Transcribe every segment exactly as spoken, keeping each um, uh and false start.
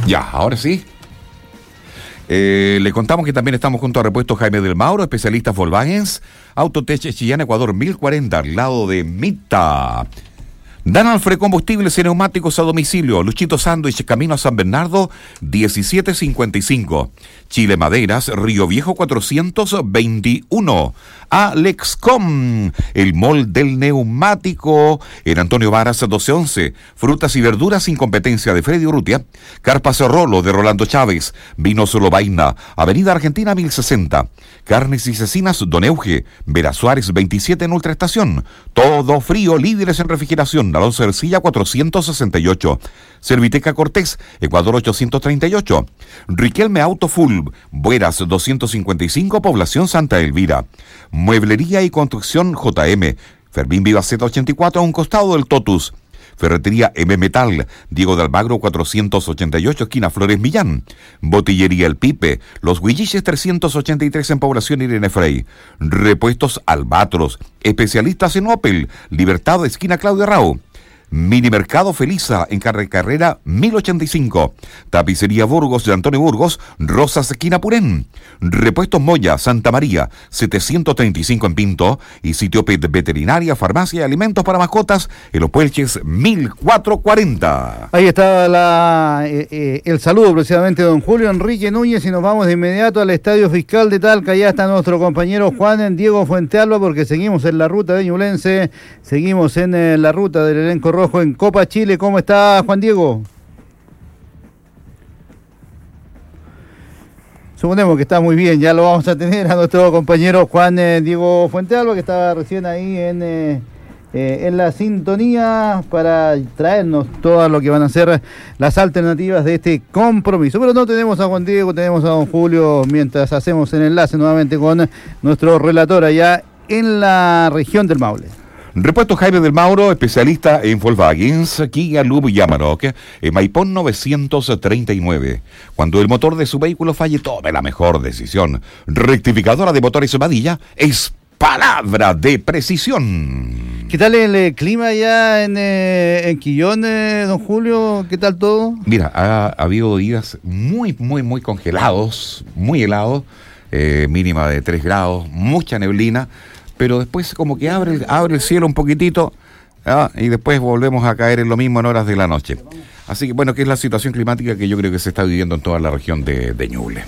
Ya, ahora sí. Eh, le contamos que también estamos junto a Repuestos Jaime del Mauro, especialistas Volkswagen, Autotech Chillán, Ecuador mil cuarenta, al lado de Mita. Danalfre Combustibles y Neumáticos a domicilio, Luchito Sándwich, camino a San Bernardo, diecisiete cincuenta y cinco. Chile Maderas, Río Viejo cuatrocientos veintiuno. Alexcom, el mall del neumático, en Antonio Varas doce once. Frutas y verduras sin competencia de Freddy Urrutia. Carpas Rolo de Rolando Chávez. Vino Solo Vaina, Avenida Argentina mil sesenta. Carnes y cecinas Don Euge, Vera Suárez veintisiete en Ultraestación. Todo frío, líderes en refrigeración, Alonso Ercilla cuatrocientos sesenta y ocho. Serviteca Cortés, Ecuador ochocientos treinta y ocho. Riquelme Auto Full, Bueras doscientos cincuenta y cinco, Población Santa Elvira. Mueblería y Construcción J M, Fermín Vivaceta ochenta y cuatro, a un costado del Totus. Ferretería M Metal, Diego de Almagro cuatrocientos ochenta y ocho, esquina Flores Millán. Botillería El Pipe, Los Huilliches trescientos ochenta y tres en Población Irene Frey. Repuestos Albatros, especialistas en Opel, Libertad, esquina Claudia Rao. Mini Mercado Felisa en Carre Carrera mil ochenta y cinco. Tapicería Burgos de Antonio Burgos, Rosas esquina Purén. Repuestos Moya, Santa María, setecientos treinta y cinco en Pinto. Y Sitio Pet Veterinaria, Farmacia y Alimentos para Mascotas en Los Puelches mil cuatrocientos cuarenta. Ahí está la, eh, eh, el saludo precisamente de don Julio Enrique Núñez, y nos vamos de inmediato al Estadio Fiscal de Talca. Ya está nuestro compañero Juan Diego Fuentealba, porque seguimos en la ruta de Ñublense, seguimos en eh, la ruta del elenco rojo en Copa Chile. ¿Cómo está, Juan Diego? Suponemos que está muy bien. Ya lo vamos a tener a nuestro compañero Juan eh, Diego Fuentealba, que estaba recién ahí en, eh, eh, en la sintonía para traernos todo lo que van a ser las alternativas de este compromiso. Pero no tenemos a Juan Diego, tenemos a don Julio, mientras hacemos el enlace nuevamente con nuestro relator allá en la región del Maule. Repuestos Jaime del Mauro, especialista en Volkswagen, Kia, Lub y Amarok, en Maipón novecientos treinta y nueve. Cuando el motor de su vehículo falle, tome la mejor decisión. Rectificadora de motores Badilla es palabra de precisión. ¿Qué tal el eh, clima allá en, eh, en Quillón, eh, don Julio? ¿Qué tal todo? Mira, ha, ha habido días muy, muy, muy congelados, muy helados, eh, mínima de tres grados, mucha neblina, pero después como que abre, abre el cielo un poquitito, ¿ah? Y después volvemos a caer en lo mismo en horas de la noche. Así que bueno, que es la situación climática que yo creo que se está viviendo en toda la región de, de Ñuble.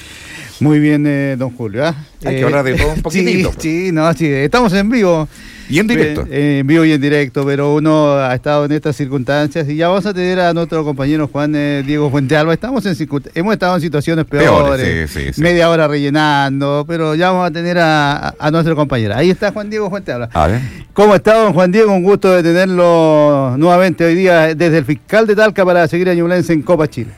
Muy bien, eh, don Julio. ¿ah? Hay eh, que hablar de todo un poquitito. Sí, sí, no, sí, estamos en vivo. Y en directo. Eh, en vivo y en directo, pero uno ha estado en estas circunstancias y ya vamos a tener a nuestro compañero Juan eh, Diego Fuentealba. Estamos en hemos estado en situaciones peores, peores sí, sí, sí. media hora rellenando, pero ya vamos a tener a, a, a nuestro compañero. Ahí está Juan Diego Fuentealba. A ver. ¿Cómo está, don Juan Diego? Un gusto de tenerlo nuevamente hoy día desde el Fiscal de Talca para seguir a Ñublense en Copa Chile.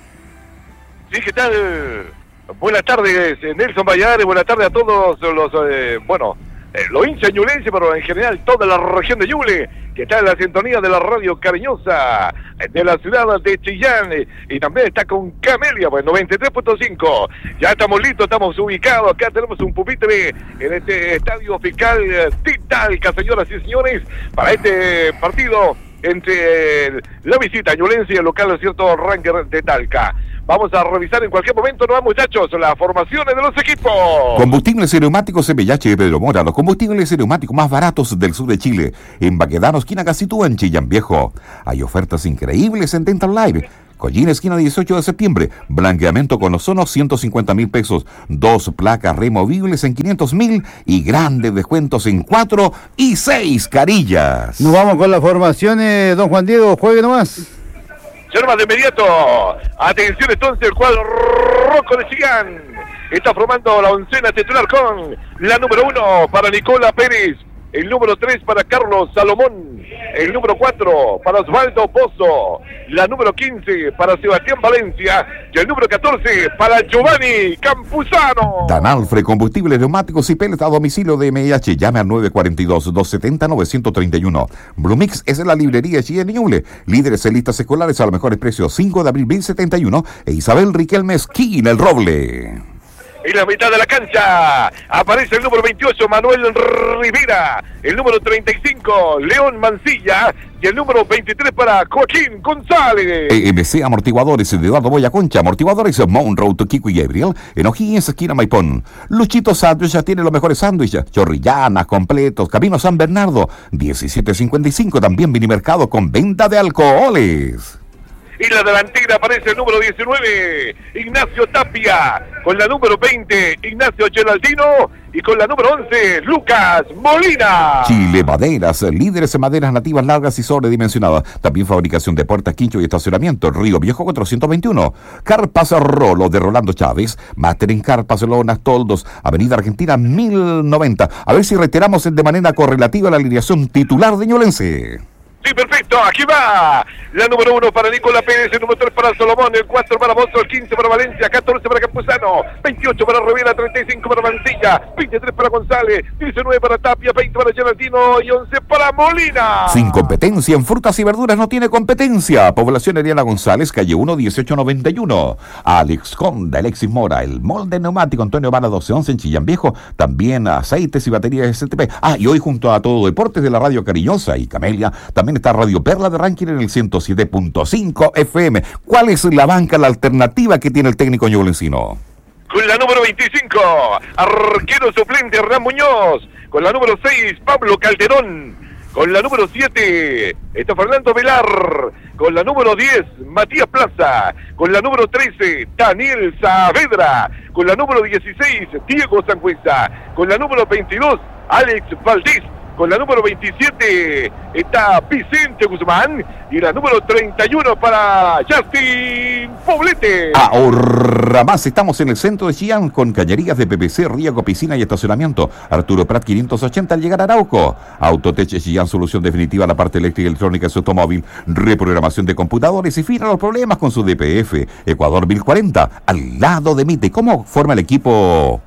Sí, ¿qué tal? Buenas tardes, Nelson Valladares, buenas tardes a todos los, eh, bueno, eh, los hinchas ñublenses, pero en general toda la región de Ñuble, que está en la sintonía de la radio cariñosa de la ciudad de Chillán, eh, y también está con Camelia, pues noventa y tres punto cinco. Ya estamos listos, estamos ubicados, acá tenemos un pupitre en este estadio fiscal eh, Talca, señoras y señores, para este partido entre la visita ñublense y el local, cierto, Ranger de Talca. Vamos a revisar en cualquier momento, ¿no, muchachos? Las formaciones de los equipos. Combustibles y neumáticos M H de Pedro Mora, los combustibles y neumáticos más baratos del sur de Chile. En Baquedano, esquina Casitúa, en Chillán Viejo. Hay ofertas increíbles en Dental Live. Collín, esquina dieciocho de septiembre. Blanqueamiento con ozono, ciento cincuenta mil pesos. Dos placas removibles en quinientos mil. Y grandes descuentos en cuatro y seis carillas. Nos vamos con las formaciones, don Juan Diego. Juegue nomás. Yerma de inmediato. Atención entonces, el cuadro rojo de Chillán. Está formando la oncena titular con la número uno para Nicola Pérez. El número tres para Carlos Salomón. El número cuatro para Osvaldo Pozo. La número quince para Sebastián Valencia. Y el número catorce para Giovanni Campuzano. Danalfre, combustibles, neumáticos y pellets a domicilio de M H. Llame al nueve cuatro dos, dos siete cero, nueve tres uno. Blumix es la librería Chillán Ñuble. Líderes en listas escolares a los mejores precios. cinco de abril mil setenta y uno. E Isabel Riquelme, esquina El Roble. En la mitad de la cancha aparece el número veintiocho, Manuel Rivera. El número treinta y cinco, León Mancilla. Y el número veintitrés para Joaquín González. E M C Amortiguadores de Eduardo Boya Concha. Amortiguadores Monroe, Kiko y Gabriel. En O'Higgins, esquina Maipón. Luchito Sándwich ya tiene los mejores sándwiches. Chorrillanas, completos. Camino San Bernardo. diecisiete cincuenta y cinco. También Minimercado con venta de alcoholes. Y la delantera aparece el número diecinueve, Ignacio Tapia. Con la número veinte, Ignacio Geraldino. Y con la número once, Lucas Molina. Chile Maderas, líderes en maderas nativas largas y sobredimensionadas. También fabricación de puertas, quincho y estacionamiento. Río Viejo cuatrocientos veintiuno. Carpas Rolo de Rolando Chávez. Máster en carpas, lonas, toldos. Avenida Argentina mil noventa. A ver si reiteramos de manera correlativa la alineación titular de Ñublense. Sí, perfecto, aquí va la número uno para Nicolás Pérez, el número tres para Solomón, el cuatro para Bozo, el quince para Valencia, catorce para Campuzano, veintiocho para Rivera, treinta y cinco para Mancilla, veintitrés para González, diecinueve para Tapia, veinte para Geraldino y once para Molina. Sin competencia en frutas y verduras no tiene competencia. Población Ariana González, calle uno, dieciocho noventa y uno. Alex Conda, Alexis Mora, el molde neumático Antonio Vara doce once en Chillán Viejo, también aceites y baterías S T P. Ah, y hoy junto a Todo Deportes de la Radio Cariñosa y Camelia, también está Radio Perla de Ranking en el ciento siete punto cinco F M. ¿Cuál es la banca, la alternativa que tiene el técnico ñublencino? Con la número veinticinco, arquero suplente Hernán Muñoz. Con la número seis, Pablo Calderón. Con la número siete, está Fernando Velar. Con la número diez, Matías Plaza. Con la número trece, Daniel Saavedra. Con la número dieciséis, Diego Sangüesa. Con la número veintidós, Alex Valdés. Con la número veintisiete está Vicente Guzmán. Y la número treinta y uno para Justin Poblete. Ahora más, estamos en el centro de Chillán con cañerías de P V C, riego, piscina y estacionamiento. Arturo Prat quinientos ochenta al llegar a Arauco. Autotech Chillán, solución definitiva a la parte eléctrica y electrónica de su automóvil. Reprogramación de computadores y fin a los problemas con su D P F. Ecuador mil cuarenta, al lado de Mite. ¿Cómo forma el equipo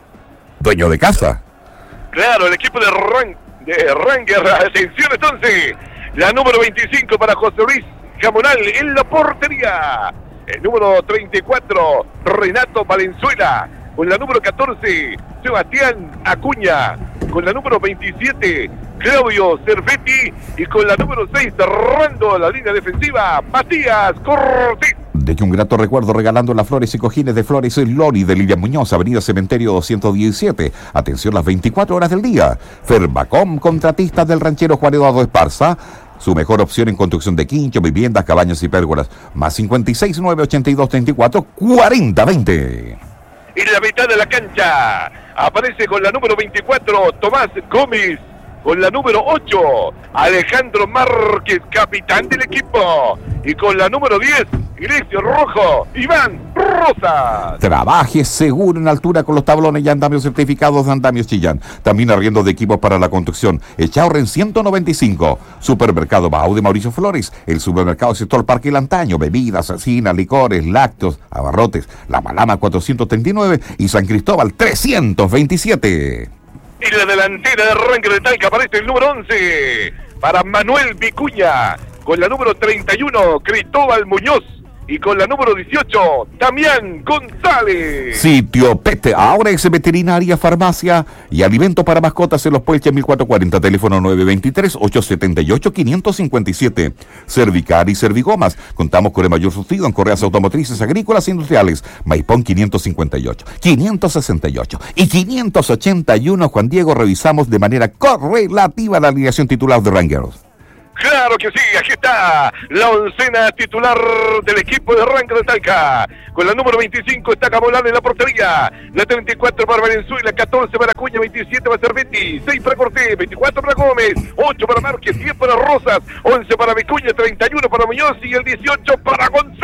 dueño de casa? Claro, el equipo de Ran de Ranger. Atención entonces, la número veinticinco para José Luis Jamonal en la portería. El número treinta y cuatro, Renato Valenzuela. Con la número catorce, Sebastián Acuña. Con la número veintisiete, Claudio Cervetti. Y con la número seis, cerrando la línea defensiva, Matías Cortés. De que un grato recuerdo regalando las flores y cojines de Flores Lori de Lidia Muñoz, Avenida Cementerio doscientos diecisiete. Atención las veinticuatro horas del día. Ferbacom, contratistas del ranchero Juan Eduardo Esparza. Su mejor opción en construcción de quincho, viviendas, cabañas y pérgolas. Más cincuenta y seis, nueve ochenta y dos, treinta y cuatro, cuarenta, veinte. En la mitad de la cancha aparece con la número veinticuatro, Tomás Gómez. Con la número ocho, Alejandro Márquez, capitán del equipo. Y con la número diez, Iglesia Rojo, Iván Rosas. Trabaje seguro en altura con los tablones y andamios certificados de Andamios Chillán. También arriendo de equipos para la construcción. Echaurren ciento noventa y cinco. Supermercado Bau de Mauricio Flores. El supermercado sector Parque El Antaño. Bebidas, asesinas, licores, lácteos, abarrotes. La Malama cuatrocientos treinta y nueve y San Cristóbal trescientos veintisiete. En la delantera de Ranger de Talca aparece el número once para Manuel Vicuña. Con la número treinta y uno, Cristóbal Muñoz. Y con la número dieciocho, Damián González. Sitio Pete, ahora es veterinaria, farmacia y alimento para mascotas en Los Puelches mil cuatrocientos cuarenta, teléfono nueve veintitrés, ochocientos setenta y ocho, quinientos cincuenta y siete. Cervicar y Servigomas, contamos con el mayor surtido en correas automotrices, agrícolas e industriales. Maipón quinientos cincuenta y ocho, quinientos sesenta y ocho y quinientos ochenta y uno. Juan Diego, revisamos de manera correlativa la alineación titular de Rangers. Claro que sí, aquí está la oncena titular del equipo de Ranger de Talca. Con la número veinticinco está Camolán en la portería. La treinta y cuatro para Valenzuela, catorce para Acuña, veintisiete para Cervetti, seis para Cortés, veinticuatro para Gómez, ocho para Márquez, diez para Rosas, once para Vicuña, treinta y uno para Muñoz y el dieciocho para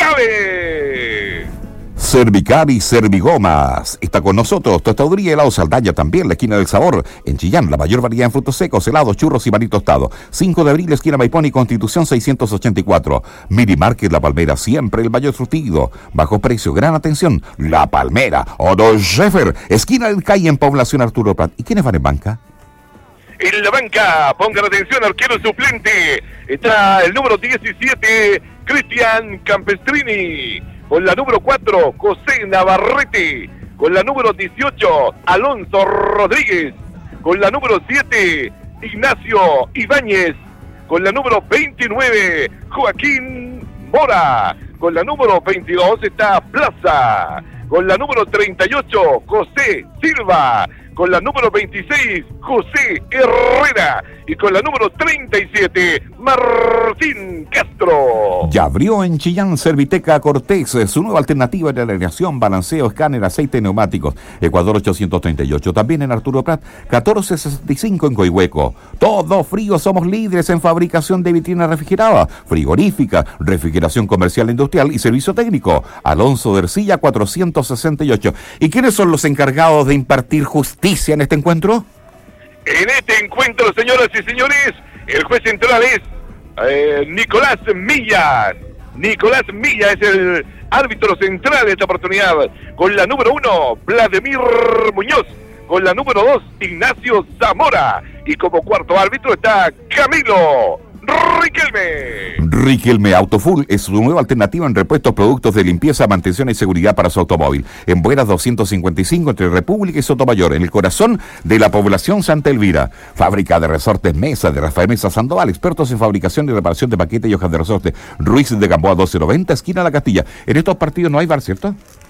González. Cervicar y Servigomas. Está con nosotros Tostaduría Helado Saldaña, también la esquina del sabor. En Chillán, la mayor variedad en frutos secos, helados, churros y maní tostado. cinco de abril, esquina Maipón y Constitución seiscientos ochenta y cuatro. Mini Market La Palmera, siempre el mayor surtido. Bajo precio, gran atención. La Palmera. Odo Scheffer, esquina del calle en Población Arturo Prat. ¿Y quiénes van en banca? En la banca, pongan atención, arquero suplente. Está el número diecisiete, Cristian Campestrini. Con la número cuatro, José Navarrete. Con la número dieciocho, Alonso Rodríguez. Con la número siete, Ignacio Ibáñez. Con la número veintinueve, Joaquín Mora. Con la número veintidós está Plaza. Con la número treinta y ocho, José Silva. Con la número veintiséis, José Herrera. Y con la número treinta y siete, Martín Castro. Ya abrió en Chillán Serviteca Cortés, su nueva alternativa de alineación, balanceo, escáner, aceite, neumáticos. Ecuador ochocientos treinta y ocho. También en Arturo Prat, catorce sesenta y cinco en Coihueco. Todo frío, somos líderes en fabricación de vitrina refrigerada, frigorífica, refrigeración comercial e industrial y servicio técnico. Alonso de Ercilla cuatrocientos sesenta y ocho. ¿Y quiénes son los encargados de impartir justicia en este encuentro? En este encuentro, señoras y señores, el juez central es eh, Nicolás Milla. Nicolás Milla es el árbitro central de esta oportunidad. Con la número uno, Vladimir Muñoz. Con la número dos, Ignacio Zamora. Y como cuarto árbitro está Camilo Riquelme. Riquelme Autofull es su nueva alternativa en repuestos, productos de limpieza, mantención y seguridad para su automóvil. En Buenas doscientos cincuenta y cinco entre República y Sotomayor, en el corazón de la población Santa Elvira. Fábrica de resortes Mesa, de Rafael Mesa Sandoval, expertos en fabricación y reparación de paquetes y hojas de resorte. Ruiz de Gamboa doce noventa, esquina La Castilla. En estos partidos no hay bar, ¿cierto?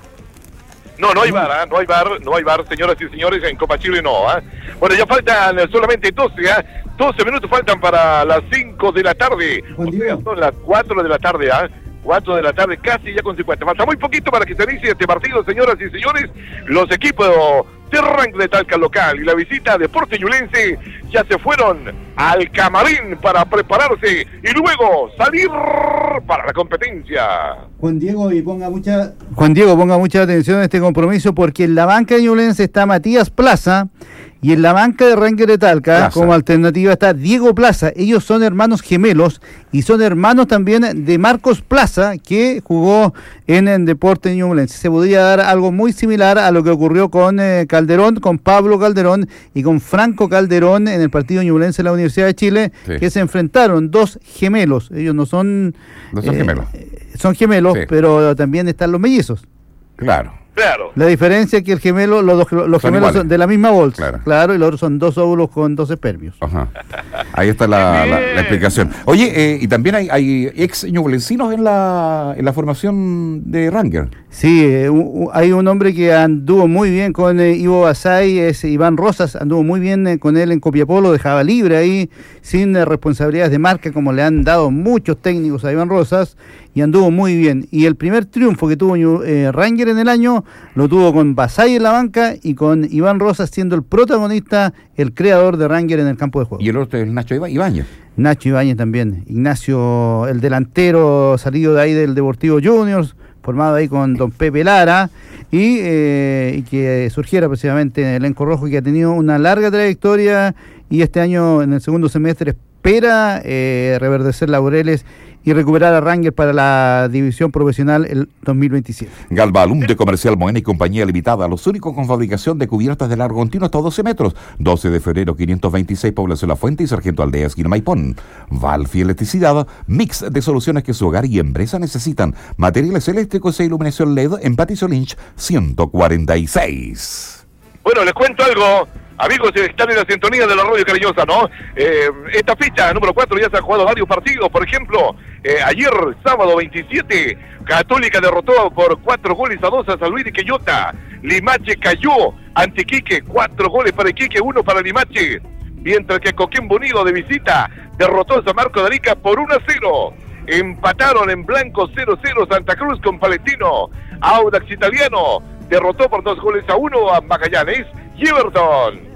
No, no hay bar, ¿eh? no hay bar, no hay bar, señoras y señores, en Copa Chile no. ¿eh? Bueno, ya faltan solamente doce, ¿eh? doce minutos faltan para las cinco de la tarde. O sea, son las cuatro de la tarde, ¿eh? cuatro de la tarde, casi ya con cincuenta. Falta muy poquito para que se inicie este partido, señoras y señores. Los equipos de Rank de Talca local y la visita de Porteñulense ya se fueron al camarín para prepararse y luego salir para la competencia. Juan Diego, y ponga mucha Juan Diego, ponga mucha atención a este compromiso, porque en la banca de Ñublense está Matías Plaza y en la banca de Ranger de Talca Plaza, como alternativa, está Diego Plaza. Ellos son hermanos gemelos y son hermanos también de Marcos Plaza, que jugó en el Deporte Ñublense. Se podría dar algo muy similar a lo que ocurrió con eh, Calderón, con Pablo Calderón y con Franco Calderón en el partido Ñublense de la Universidad de Chile, sí, que se enfrentaron dos gemelos. Ellos no son... No son eh, gemelos. Son gemelos, sí, pero también están los mellizos. Claro. Claro. La diferencia es que el gemelo, los, dos, los son gemelos iguales, son de la misma bolsa, claro, claro, y los otros son dos óvulos con dos espermios. Ajá. Ahí está la, la, la explicación. Oye, eh, y también hay, hay ex ñublencinos en la, en la formación de Ranger. Sí, eh, u, hay un hombre que anduvo muy bien con eh, Ivo Basay, es Iván Rosas, anduvo muy bien eh, con él en Copiapó, lo dejaba libre ahí, sin eh, responsabilidades de marca, como le han dado muchos técnicos a Iván Rosas, y anduvo muy bien. Y el primer triunfo que tuvo eh, Ranger en el año, lo tuvo con Basay en la banca y con Iván Rosas siendo el protagonista, el creador de Ranger en el campo de juego. Y el otro es Nacho Ibáñez. Nacho Ibáñez también. Ignacio, el delantero salido de ahí del Deportivo Juniors, formado ahí con don Pepe Lara, y, eh, y que surgiera precisamente en el elenco rojo, que ha tenido una larga trayectoria y este año en el segundo semestre espera eh, reverdecer laureles y recuperar a Ranger para la división profesional el dos mil veintisiete. Galvalum de Comercial Moena y Compañía Limitada, los únicos con fabricación de cubiertas de largo continuo hasta doce metros. doce de febrero quinientos veintiséis, Población La Fuente y Sargento Aldea, esquina Maipón. Valfi Electricidad, mix de soluciones que su hogar y empresa necesitan. Materiales eléctricos e iluminación L E D en Patricio Lynch ciento cuarenta y seis. Bueno, les cuento algo. Amigos, están en la sintonía de la radio cariñosa, ¿no? Eh, esta fecha, número cuatro, ya se han jugado varios partidos. Por ejemplo, eh, ayer, sábado veintisiete, Católica derrotó por cuatro goles a dos a San Luis de Quillota. Limache cayó ante Iquique, cuatro goles para Iquique, uno para Limache. Mientras que Coquimbo Unido de visita derrotó a San Marco de Arica por uno a cero. Empataron en blanco cero cero Santa Cruz con Palestino. Audax Italiano derrotó por dos goles a uno a Magallanes y Everton.